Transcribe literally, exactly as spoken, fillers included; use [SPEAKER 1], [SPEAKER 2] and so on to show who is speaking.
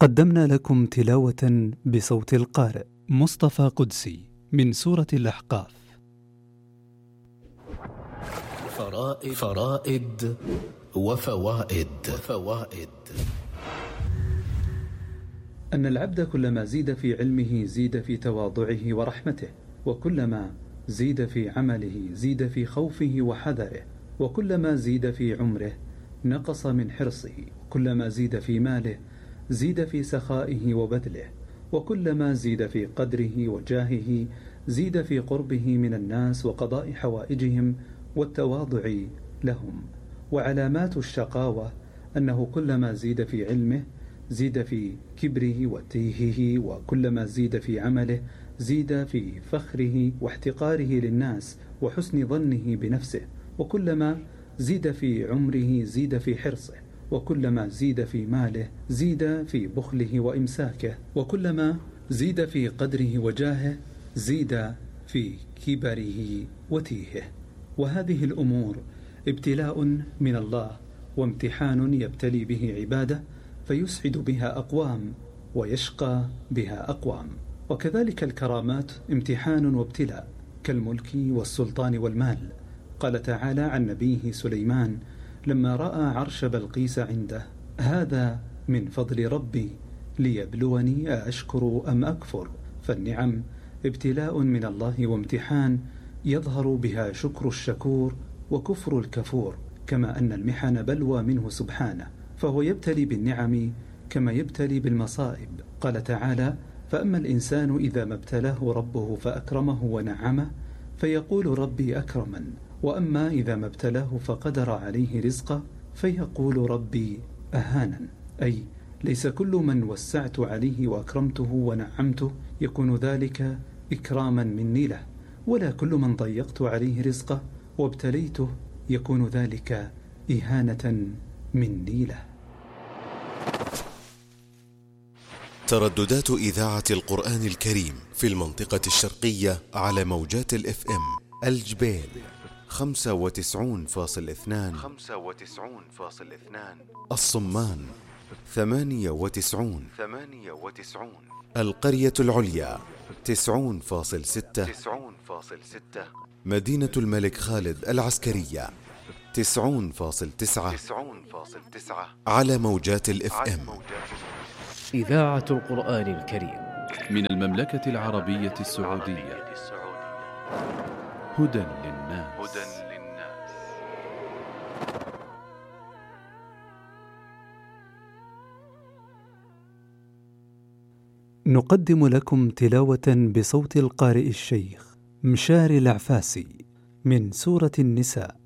[SPEAKER 1] قدمنا لكم تلاوة بصوت القارئ مصطفى قدسي من سورة الأحقاف.
[SPEAKER 2] فرائد, فرائد وفوائد, وفوائد
[SPEAKER 1] أن العبد كلما زيد في علمه زيد في تواضعه ورحمته، وكلما زيد في عمله زيد في خوفه وحذره، وكلما زيد في عمره نقص من حرصه، كلما زيد في ماله زيد في سخائه وبذله، وكلما زيد في قدره وجاهه زيد في قربه من الناس وقضاء حوائجهم والتواضع لهم. وعلامات الشقاوة أنه كلما زيد في علمه زيد في كبره وتيهه، وكلما زيد في عمله زيد في فخره واحتقاره للناس وحسن ظنه بنفسه، وكلما زيد في عمره زيد في حرصه، وكلما زيد في ماله زيد في بخله وإمساكه، وكلما زيد في قدره وجاهه زيد في كبره وتيهه. وهذه الأمور ابتلاء من الله وامتحان يبتلي به عباده فيسعد بها أقوام ويشقى بها أقوام. وكذلك الكرامات امتحان وابتلاء كالملك والسلطان والمال. قال تعالى عن نبيه سليمان لما رأى عرش بلقيس عنده: هذا من فضل ربي ليبلوني أأشكر أم أكفر. فالنعم ابتلاء من الله وامتحان يظهر بها شكر الشكور وكفر الكفور، كما أن المحن بلوى منه سبحانه، فهو يبتلي بالنعم كما يبتلي بالمصائب. قال تعالى: فأما الإنسان إذا ما ابتلاه ربه فأكرمه ونعمه فيقول ربي أكرمن، وأما إذا ما ابتلاه فقدر عليه رزقه فيقول ربي أهانن. أي ليس كل من وسعت عليه وأكرمته ونعمته يكون ذلك إكراما مني له، ولا كل من ضيقت عليه رزقه وابتليته يكون ذلك إهانة مني له.
[SPEAKER 3] ترددات إذاعة القرآن الكريم في المنطقة الشرقية على موجات الاف ام: الجبيل خمسة وتسعون فاصل اثنان، خمسة وتسعون فاصل اثنان، الصمان ثمانية وتسعون، ثمانية وتسعون، القرية العليا تسعون فاصل ستة، تسعون فاصل ستة، مدينة الملك خالد العسكرية تسعون فاصل تسعة، تسعون فاصل تسعة، على موجات الاف ام.
[SPEAKER 2] إذاعة القرآن الكريم
[SPEAKER 4] من المملكة العربية السعودية. هدى للناس. هدى للناس.
[SPEAKER 1] نقدم لكم تلاوة بصوت القارئ الشيخ مشاري العفاسي من سورة النساء.